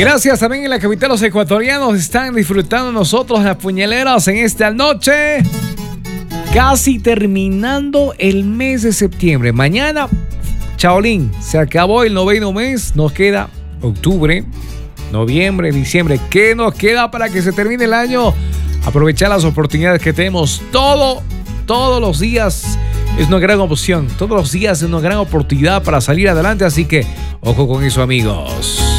Gracias también en la capital. Los ecuatorianos están disfrutando nosotros las puñaleras en esta noche. Casi terminando el mes de septiembre. Mañana, Chaolín, se acabó el 9º mes. Nos queda octubre, noviembre, diciembre. ¿Qué nos queda para que se termine el año? Aprovechar las oportunidades que tenemos todos los días. Es una gran opción. Todos los días es una gran oportunidad para salir adelante. Así que, ojo con eso, amigos.